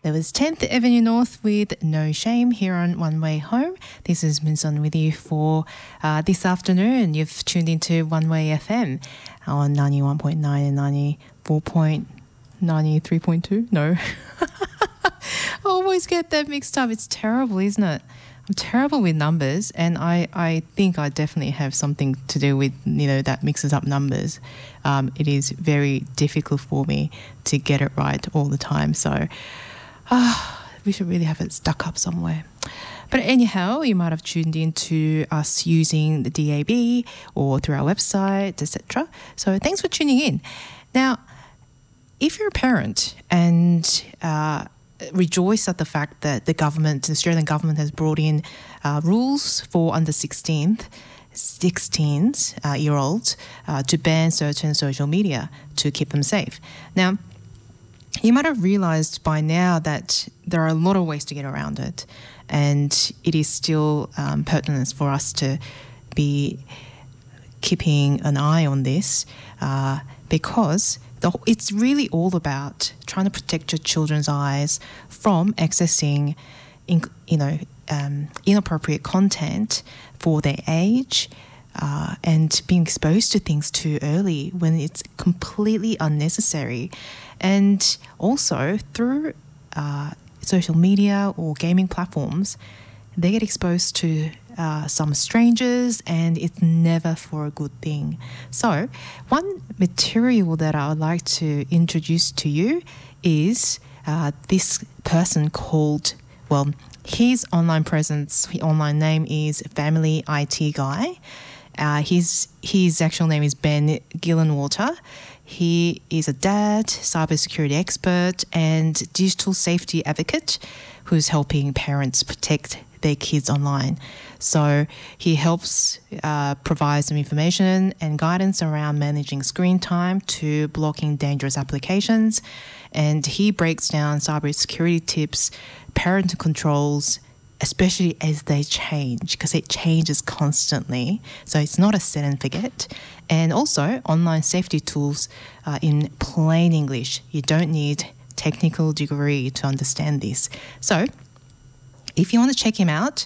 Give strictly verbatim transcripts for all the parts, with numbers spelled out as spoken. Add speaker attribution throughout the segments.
Speaker 1: That was tenth Avenue North with No Shame here on One Way Home. This is Minson with you for uh, this afternoon. You've tuned into One Way F M on ninety-one point nine and ninety-four point ninety-three point two. No. I always get that mixed up. It's terrible, isn't it? I'm terrible with numbers, and I, I think I definitely have something to do with, you know, that mixes up numbers. Um, it is very difficult for me to get it right all the time. So uh, we should really have it stuck up somewhere. But anyhow, you might have tuned in to us using the D A B or through our website, et cetera. So thanks for tuning in. Now, if you're a parent and uh, rejoice at the fact that the government, the Australian government, has brought in uh, rules for under sixteens, sixteens uh, year olds uh, to ban certain social media to keep them safe. Now, you might have realized by now that there are a lot of ways to get around it, and it is still um, pertinent for us to be keeping an eye on this uh, because The, it's really all about trying to protect your children's eyes from accessing, in, you know, um, inappropriate content for their age uh, and being exposed to things too early when it's completely unnecessary. And also through uh, social media or gaming platforms, they get exposed to uh, some strangers, and it's never for a good thing. So one material that I would like to introduce to you is uh, this person called, well, his online presence, his online name is Family I T Guy. Uh, his, his actual name is Ben Gillenwater. He is a dad, cybersecurity expert, and digital safety advocate who's helping parents protect their kids online. So he helps uh, provide some information and guidance around managing screen time to blocking dangerous applications. And he breaks down cybersecurity tips, parental controls, especially as they change, because it changes constantly. So it's not a set and forget. And also online safety tools uh, in plain English. You don't need technical degree to understand this. So if you want to check him out,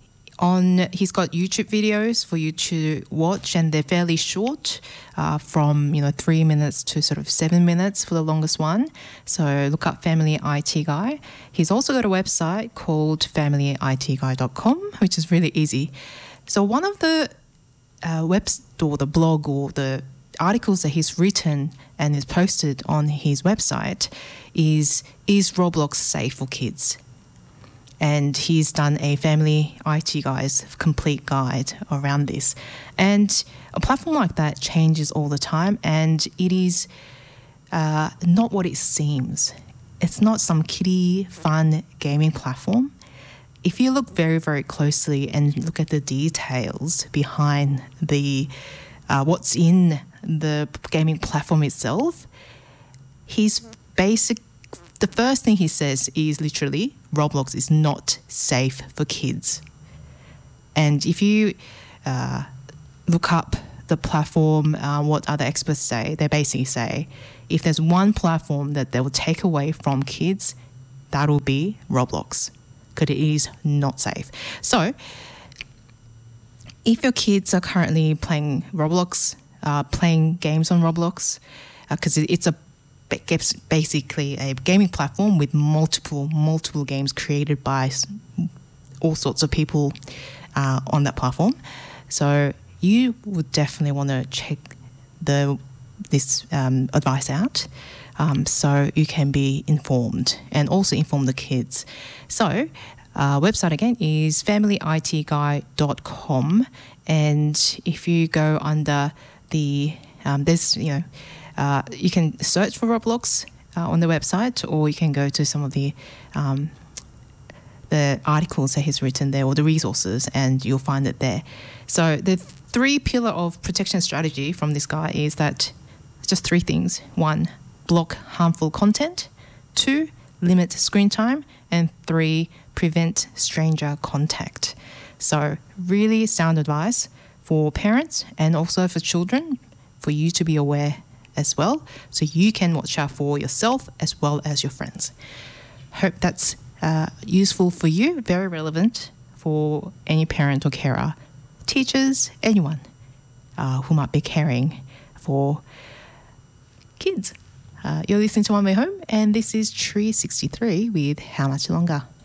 Speaker 1: on he's got YouTube videos for you to watch, and they're fairly short, uh, from you know three minutes to sort of seven minutes for the longest one. So look up Family I T Guy. He's also got a website called family I T guy dot com, which is really easy. So one of the uh, webs or the blog or the articles that he's written and is posted on his website is Is Roblox Safe for Kids? And he's done a Family I T Guy's complete guide around this. And a platform like that changes all the time, and it is uh, not what it seems. It's not some kiddie, fun gaming platform. If you look very, very closely and look at the details behind the uh, what's in the gaming platform itself, he's basic. The first thing he says is literally, Roblox is not safe for kids. And if you uh, look up the platform, uh, what other experts say, they basically say, if there's one platform that they will take away from kids, that will be Roblox, because it is not safe. So if your kids are currently playing Roblox, uh, playing games on Roblox, because uh, it's a basically a gaming platform with multiple, multiple games created by all sorts of people uh, on that platform. So you would definitely want to check the this um, advice out um, so you can be informed and also inform the kids. So uh, website again is family I T guy dot com, and if you go under the, um, there's, you know, Uh, you can search for Roblox uh, on the website, or you can go to some of the um, the articles that he's written there, or the resources, and you'll find it there. So the three pillar of protection strategy from this guy is that just three things. One, block harmful content. Two, limit screen time. And three, prevent stranger contact. So really sound advice for parents and also for children, for you to be aware as well, so you can watch out for yourself as well as your friends. Hope that's uh, useful for you, very relevant for any parent or carer, teachers, anyone uh, who might be caring for kids. Uh, you're listening to One Way Home, and this is Tree sixty-three with How Much Longer.